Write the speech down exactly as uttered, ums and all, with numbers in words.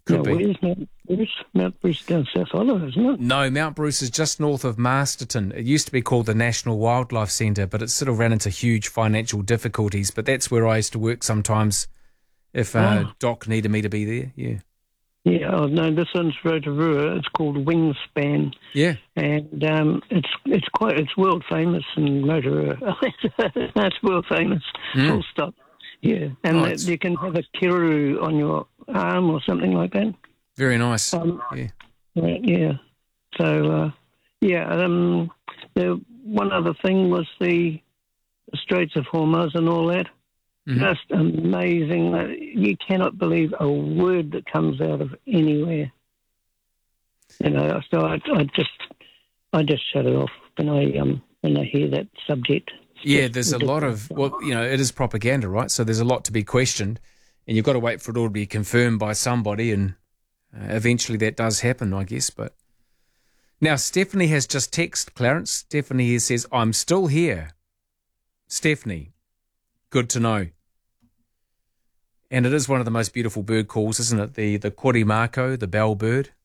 Could Now, be. where's Mount Bruce? Mount Bruce down South Island, isn't it? No, Mount Bruce is just north of Masterton. It used to be called the National Wildlife Centre, but it sort of ran into huge financial difficulties. But that's where I used to work sometimes if uh, Oh. Doc needed me to be there. Yeah. Yeah, oh, no, this one's Rotorua. It's called Wingspan, Yeah. and um, it's it's quite it's world famous in Rotorua. That's world famous. Mm. Full stop. Yeah, and Oh, that it's- you can have a kiru on your arm or something like that. Very nice. Um, Yeah. Right, yeah. So, uh, yeah, um, the one other thing was the Straits of Hormuz and all that. Mhm. Just amazing. Uh, You cannot believe a word that comes out of anywhere. You know, so I, I just, I just shut it off when I, um, when I hear that subject. It's Yeah, just there's a lot of, ridiculous. well, you know, it is propaganda, right? So there's a lot to be questioned, and you've got to wait for it all to be confirmed by somebody, and uh, eventually that does happen, I guess. But now Stephanie has just texted Clarence. Stephanie here says, I'm still here. Stephanie, good to know. And it is one of the most beautiful bird calls, isn't it? The the Korimako, the bell bird.